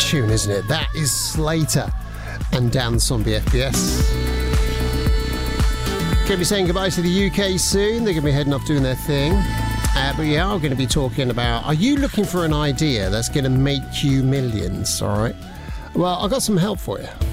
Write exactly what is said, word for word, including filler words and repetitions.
tune, isn't it? That is Slater and Dan Zombie F P S. Going to be saying goodbye to the U K soon. They're going to be heading off doing their thing. Uh, but we are going to be talking about, are you looking for an idea that's going to make you millions, all right? Well, I've got some help for you.